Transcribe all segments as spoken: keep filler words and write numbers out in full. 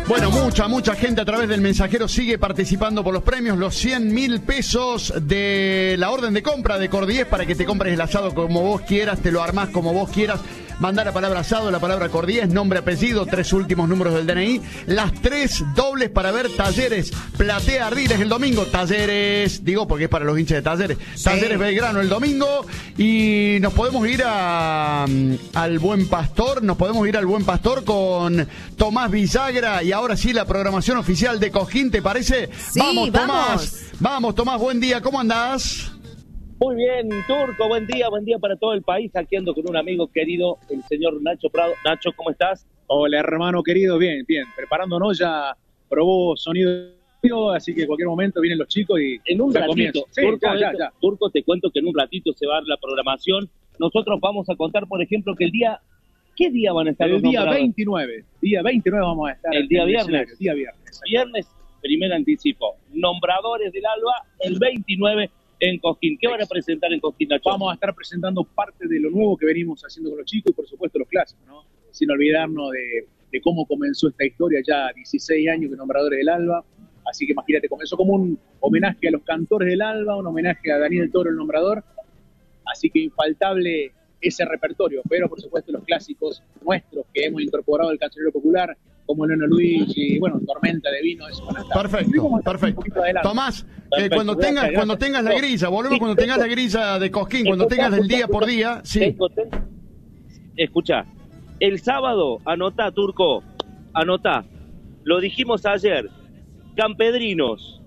Bueno, mucha, mucha gente a través del mensajero sigue participando por los premios, los cien mil pesos de la orden de compra de Cordies para que te compres el asado como vos quieras, te lo armás como vos quieras. Mandá la palabra asado, la palabra Cordies, nombre, apellido, tres últimos números del D N I, las tres dobles para ver Talleres, Platea Ardiles el domingo, Talleres, digo porque es para los hinchas de Talleres, sí. Talleres Belgrano el domingo, y nos podemos ir a al Buen Pastor, nos podemos ir al Buen Pastor con Tomás Villagra, y ahora sí la programación oficial de Cosquín, ¿te parece? Sí, vamos, vamos. Tomás, vamos, Tomás, buen día, ¿cómo andás? Muy bien, Turco, buen día, buen día para todo el país. Aquí ando con un amigo querido, el señor Nacho Prado. Nacho, ¿cómo estás? Hola, hermano querido, bien, bien. Preparándonos, ya probó sonido, así que en cualquier momento vienen los chicos y en un ratito, sí, Turco, ya, ya, ya. Turco, te cuento que en un ratito se va a dar la programación. Nosotros vamos a contar, por ejemplo, que el día... ¿Qué día van a estar el los día nombrados? veintinueve, día veintinueve vamos a estar. El día viernes. El día viernes. Viernes, primer anticipo. Nombradores del Alba, el veintinueve en Cosquín. ¿Qué van a presentar en Cosquín, Nacho? Vamos a estar presentando parte de lo nuevo que venimos haciendo con los chicos y por supuesto los clásicos, ¿no? Sin olvidarnos de, de cómo comenzó esta historia, ya dieciséis años de Nombradores del Alba. Así que imagínate, comenzó como un homenaje a los cantores del Alba, un homenaje a Daniel Toro, el nombrador. Así que infaltable ese repertorio, pero por supuesto los clásicos nuestros que hemos incorporado al cancionero popular, como Neno Luis y bueno, Tormenta de Vino, eso van a estar. Perfecto, perfecto. Tomás, eh, cuando Perfecto, tengas, gracias, cuando gracias. tengas la grilla, volvemos Sí, cuando tengo- tengas la grilla de Cosquín, cuando Escuchá, tengas el día escuchá, por escuchá. día, sí. Tengo- tengo- Escuchá, el sábado, anotá, Turco, anotá, lo dijimos ayer, Campedrinos,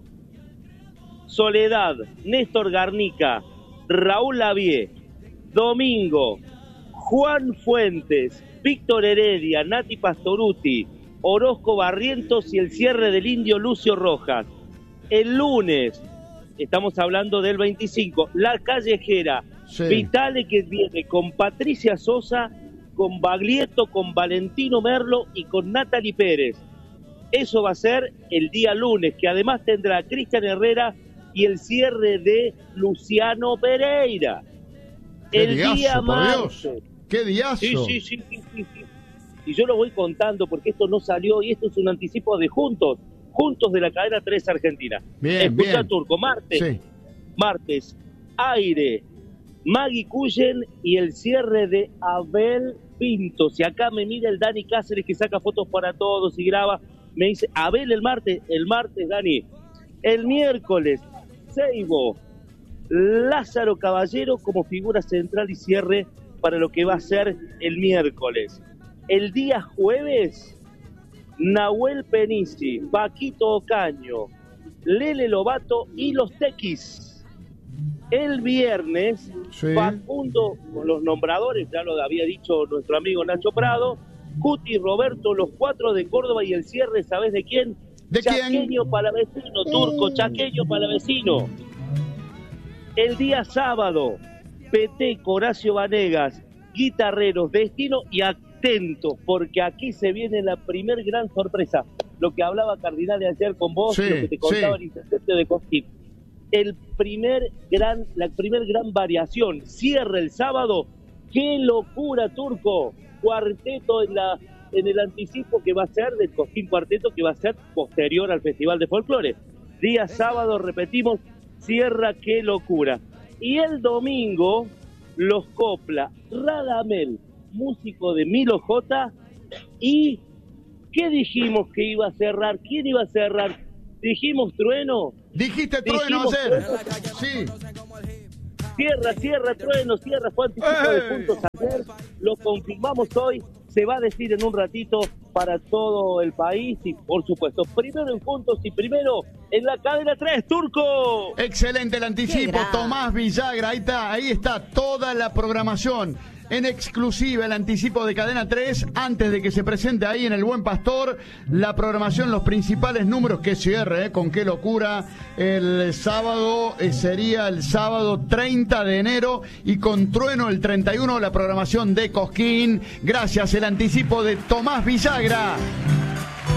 Soledad, Néstor Garnica, Raúl Lavie, Domingo, Juan Fuentes, Víctor Heredia, Nati Pastoruti, Orozco Barrientos y el cierre del Indio Lucio Rojas. El lunes, estamos hablando del veinticinco, La Callejera, Sí. Vitale, que viene con Patricia Sosa, con Baglietto, con Valentino Merlo y con Natalie Pérez. Eso va a ser el día lunes, que además tendrá Cristian Herrera y el cierre de Luciano Pereira. Qué El diazo, día por martes. Dios. ¡Qué diazo! Sí, sí, sí, sí, sí, sí. Y yo lo voy contando porque esto no salió y esto es un anticipo de Juntos, Juntos de la cadena tres Argentina. Bien, Escuchá, bien. Turco, martes, Sí. martes, Aire, Maggie Cullen y el cierre de Abel Pintos. Y acá me mira el Dani Cáceres que saca fotos para todos y graba. Me dice, Abel el martes, el martes, Dani. El miércoles, Seibo, Lázaro Caballero como figura central y cierre para lo que va a ser el miércoles. El día jueves, Nahuel Penisi, Paquito Ocaño, Lele Lobato y los Tequis. El viernes, Sí. Facundo con los nombradores, ya lo había dicho nuestro amigo Nacho Prado, Cuti, Roberto, los cuatro de Córdoba y el cierre, ¿sabés de quién? ¿De quién? Chaqueño Palavecino, Turco, Chaqueño Palavecino. El día sábado, Peteco, Horacio Vanegas, Guitarreros, Destino y atentos, porque aquí se viene la primer gran sorpresa. Lo que hablaba Cardinal ayer con vos, Sí, lo que te contaba sí. el intendente de Cosquín. El primer gran, la primer gran variación, cierra el sábado. ¡Qué locura, Turco! Cuarteto en la en el anticipo que va a ser del Cosquín Cuarteto, que va a ser posterior al Festival de Folclore. Día sábado, repetimos, cierra Qué locura. Y el domingo, los Copla, Radamel, músico de Milo J. ¿Y qué dijimos que iba a cerrar? ¿Quién iba a cerrar? Dijimos Trueno. Dijiste Trueno Dijimos ayer. Trueno. Sí. Cierra, cierra, Trueno, cierra, fue anticipo de ¡Ey! puntos ayer, lo confirmamos hoy, se va a decir en un ratito para todo el país y por supuesto, primero en Juntos y primero en la cadena tres, Turco. Excelente el Qué anticipo, grande. Tomás Villagra, ahí está, ahí está toda la programación. En exclusiva el anticipo de Cadena tres, antes de que se presente ahí en el Buen Pastor, la programación, los principales números que cierre, ¿eh? Con Qué locura, el sábado, eh, sería el sábado treinta de enero, y con Trueno el treinta y uno, la programación de Cosquín. Gracias, el anticipo de Tomás Villagra.